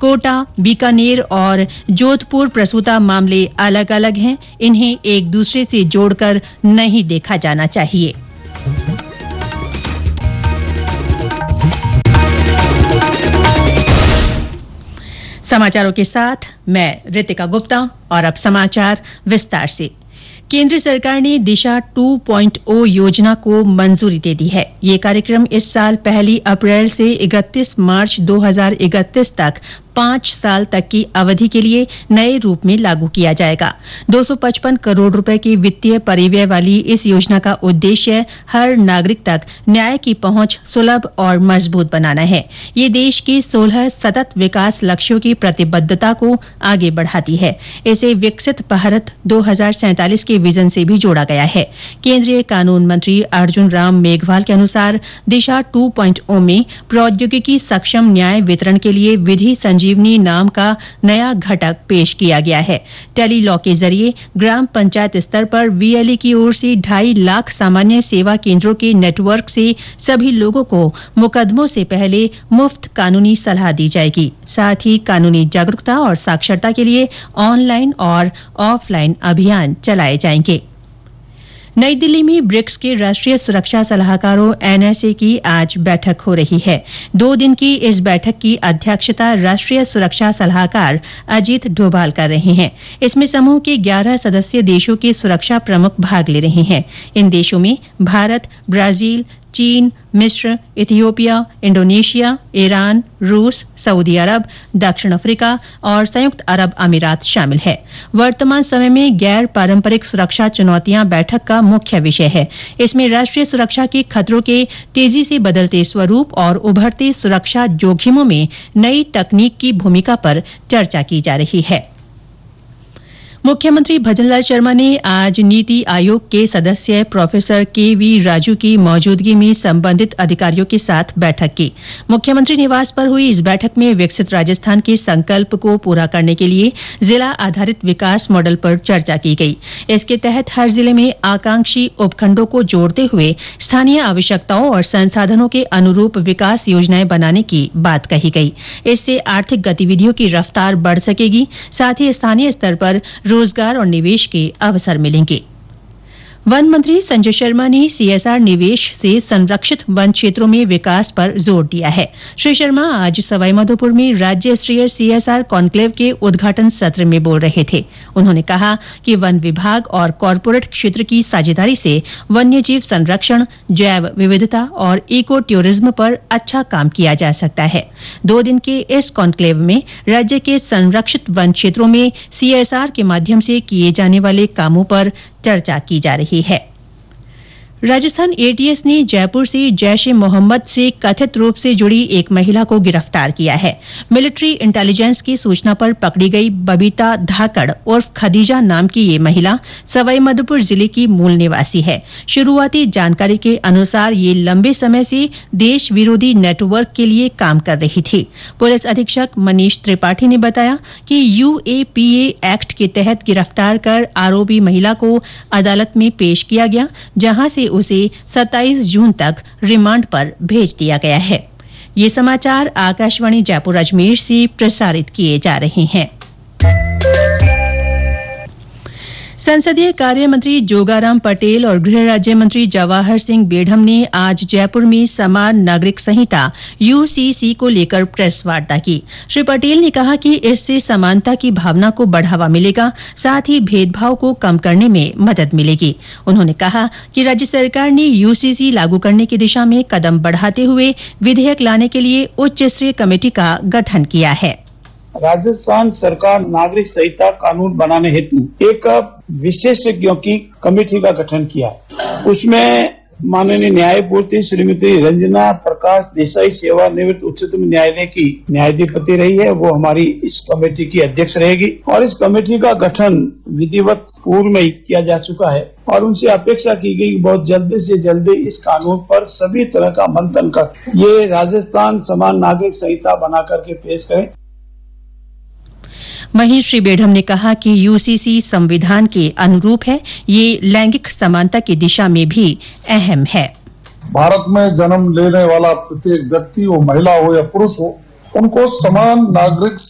कोटा, बीकानेर और जोधपुर प्रसूता मामले अलग-अलग हैं। इन्हें एक दूसरे से जोड़कर नहीं देखा जाना चाहिए। समाचारों के साथ मैं रितिका गुप्ता और अब समाचार विस्तार से। केंद्र सरकार ने दिशा 2.0 योजना को मंजूरी दे दी है। ये कार्यक्रम इस साल 1 अप्रैल से 31 मार्च 2031 तक 5 साल तक की अवधि के लिए नए रूप में लागू किया जाएगा। 255 करोड़ रुपए की वित्तीय परिव्यय वाली इस योजना का उद्देश्य हर नागरिक तक न्याय की पहुंच सुलभ और मजबूत बनाना है। ये देश के 16 सतत विकास लक्ष्यों की प्रतिबद्धता को आगे बढ़ाती है। इसे विकसित भारत 2047 के विजन से भी जोड़ा गया है। केंद्रीय कानून मंत्री अर्जुन राम मेघवाल के अनुसार दिशा 2.0 में प्रौद्योगिकी सक्षम न्याय वितरण के लिए विधि संजीवनी नाम का नया घटक पेश किया गया है। टेली लॉ के जरिए ग्राम पंचायत स्तर पर वीएलई की ओर से 2.5 लाख सामान्य सेवा केंद्रों के नेटवर्क से सभी लोगों को मुकदमों से पहले मुफ्त कानूनी सलाह दी जाएगी। साथ ही कानूनी जागरूकता और साक्षरता के लिए ऑनलाइन और ऑफलाइन अभियान चलाए जाएंगे। नई दिल्ली में ब्रिक्स के राष्ट्रीय सुरक्षा सलाहकारों एनएसए की आज बैठक हो रही है। 2 दिन की इस बैठक की अध्यक्षता राष्ट्रीय सुरक्षा सलाहकार अजीत डोभाल कर रहे हैं। इसमें समूह के 11 सदस्य देशों के सुरक्षा प्रमुख भाग ले रहे हैं। इन देशों में भारत, ब्राजील, चीन, मिस्र, इथियोपिया, इंडोनेशिया, ईरान, रूस, सऊदी अरब, दक्षिण अफ्रीका और संयुक्त अरब अमीरात शामिल है। वर्तमान समय में गैर पारंपरिक सुरक्षा चुनौतियां बैठक का मुख्य विषय है। इसमें राष्ट्रीय सुरक्षा के खतरों के तेजी से बदलते स्वरूप और उभरते सुरक्षा जोखिमों में नई तकनीक की भूमिका पर चर्चा की जा रही है। मुख्यमंत्री भजनलाल शर्मा ने आज नीति आयोग के सदस्य प्रोफेसर केवी राजू की मौजूदगी में संबंधित अधिकारियों के साथ बैठक की। मुख्यमंत्री निवास पर हुई इस बैठक में विकसित राजस्थान के संकल्प को पूरा करने के लिए जिला आधारित विकास मॉडल पर चर्चा की गई। इसके तहत हर जिले में आकांक्षी उपखंडों को जोड़ते हुए स्थानीय आवश्यकताओं और संसाधनों के अनुरूप विकास योजनाएं बनाने की बात कही गई। इससे आर्थिक गतिविधियों की रफ्तार बढ़ सकेगी। साथ ही स्थानीय स्तर पर रोजगार और निवेश के अवसर मिलेंगे। वन मंत्री संजय शर्मा ने सीएसआर निवेश से संरक्षित वन क्षेत्रों में विकास पर जोर दिया है। श्री शर्मा आज सवाईमाधोपुर में राज्य स्तरीय सीएसआर कॉन्क्लेव के उद्घाटन सत्र में बोल रहे थे। उन्होंने कहा कि वन विभाग और कॉरपोरेट क्षेत्र की साझेदारी से वन्यजीव संरक्षण, जैव विविधता और इको टूरिज्म पर अच्छा काम किया जा सकता है। 2 दिन के इस कॉन्क्लेव में राज्य के संरक्षित वन क्षेत्रों में सीएसआर के माध्यम से किए जाने वाले कामों पर चर्चा की जा रही है। राजस्थान एटीएस ने जयपुर से जैश ए मोहम्मद से कथित रूप से जुड़ी एक महिला को गिरफ्तार किया है। मिलिट्री इंटेलिजेंस की सूचना पर पकड़ी गई बबीता धाकड़ उर्फ खदीजा नाम की ये महिला सवाईमाधोपुर जिले की मूल निवासी है। शुरुआती जानकारी के अनुसार ये लंबे समय से देश विरोधी नेटवर्क के लिए काम कर रही थी। पुलिस अधीक्षक मनीष त्रिपाठी ने बताया कि यूएपीए एक्ट के तहत गिरफ्तार कर आरोपी महिला को अदालत में पेश किया गया, जहां से उसे 27 जून तक रिमांड पर भेज दिया गया है। ये समाचार आकाशवाणी जयपुर अजमेर से प्रसारित किए जा रहे हैं। संसदीय कार्य मंत्री जोगाराम पटेल और गृह राज्य मंत्री जवाहर सिंह बेढ़म ने आज जयपुर में समान नागरिक संहिता यूसीसी को लेकर प्रेस वार्ता की। श्री पटेल ने कहा कि इससे समानता की भावना को बढ़ावा मिलेगा, साथ ही भेदभाव को कम करने में मदद मिलेगी। उन्होंने कहा कि राज्य सरकार ने यूसीसी लागू करने की दिशा में कदम बढ़ाते हुए विधेयक लाने के लिए उच्च स्तरीय कमेटी का गठन किया है। राजस्थान सरकार नागरिक संहिता कानून बनाने हेतु एक विशेषज्ञों की कमेटी का गठन किया है। उसमें माननीय न्यायमूर्ति श्रीमती रंजना प्रकाश देसाई सेवानिवृत्त उच्चतम न्यायालय की न्यायाधिपति रही है। वो हमारी इस कमेटी की अध्यक्ष रहेगी और इस कमेटी का गठन विधिवत पूर्व में किया जा चुका है और उनसे अपेक्षा की गई बहुत जल्दी से जल्दी इस कानून पर सभी तरह का मंथन कर ये राजस्थान समान नागरिक संहिता बना करके पेश करें। वहीं श्री बेढ़म ने कहा कि यूसीसी संविधान के अनुरूप है। ये लैंगिक समानता की दिशा में भी अहम है। भारत में जन्म लेने वाला प्रत्येक व्यक्ति, वो महिला हो या पुरुष हो, उनको समान नागरिक